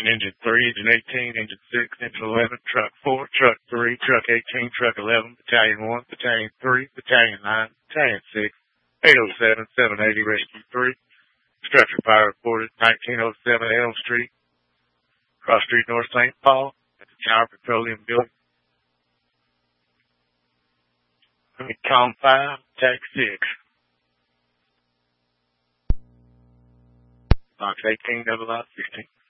Engine 3, Engine 18, Engine 6, Engine 11, Truck 4, Truck 3, Truck 18, Truck 11, Battalion 1, Battalion 3, Battalion 9, Battalion 6, 807, 780, Rescue 3. Structure fire reported 1907 Elm Street, Cross Street, North St. Paul, at the Tower Petroleum Building. Com 5, Tech 6. Box 18, double lot 16.